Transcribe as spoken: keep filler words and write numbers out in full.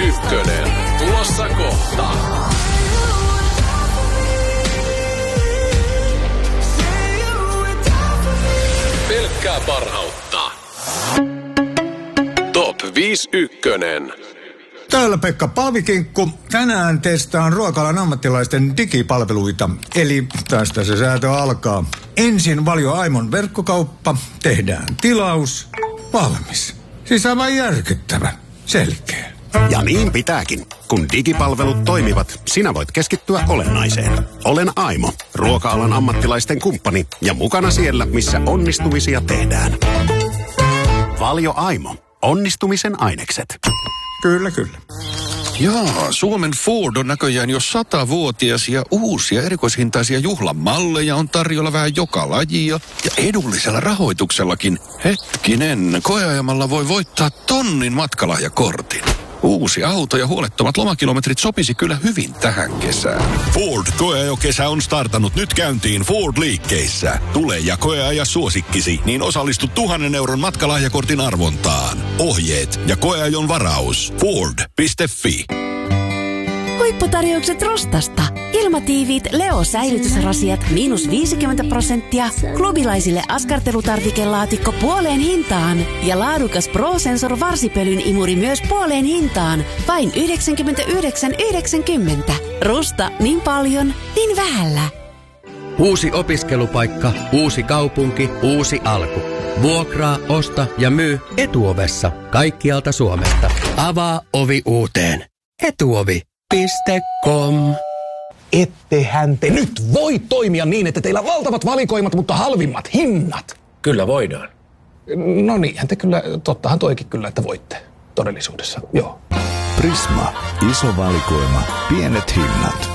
ykkönen. Tulossa kohta. Pelkkää parhautta. Top viisi ykkönen. Täällä Pekka Paavikinkku. Tänään testaan ruoka-alan ammattilaisten digipalveluita. Eli tästä se säätö alkaa. Ensin Valio Aimon verkkokauppa. Tehdään tilaus. Valmis. Siis aivan järkyttävä. Selkeä. Ja niin pitääkin. Kun digipalvelut toimivat, sinä voit keskittyä olennaiseen. Olen Aimo, ruoka-alan ammattilaisten kumppani ja mukana siellä, missä onnistumisia tehdään. Valio Aimo. Onnistumisen ainekset. Kyllä, kyllä. Jaa, Suomen Ford on näköjään jo satavuotias ja uusia erikoishintaisia juhlamalleja on tarjolla vähän joka lajia ja edullisella rahoituksellakin. Hetkinen, koeajamalla voi voittaa tonnin matkalahjakortin. Uusi auto ja huolettomat lomakilometrit sopisi kyllä hyvin tähän kesään. Ford koeajokesä on startannut nyt käyntiin Ford-liikkeissä. Tule ja koeaja suosikkisi, niin osallistu tuhannen euron matkalahjakortin arvontaan. Ohjeet ja koeajon varaus. Ford piste fi. Huipputarjoukset Rostasta. Ilmatiiviit Leo-säilytysrasiat miinus viisikymmentä prosenttia. Klubilaisille askartelutarvikelaatikko puoleen hintaan. Ja laadukas Pro-Sensor varsipölyn imuri myös puoleen hintaan. Vain yhdeksänkymmentäyhdeksän yhdeksänkymmentä. Rusta niin paljon, niin vähällä. Uusi opiskelupaikka, uusi kaupunki, uusi alku. Vuokraa, osta ja myy Etuovessa kaikkialta Suomesta. Avaa ovi uuteen. Etuovi. Piste com. Ettehän te nyt voi toimia niin, että teillä on valtavat valikoimat, mutta halvimmat hinnat. Kyllä voidaan. No niinhän te kyllä, tottahan toikin kyllä, että voitte todellisuudessa, joo. Prisma, iso valikoima, pienet hinnat.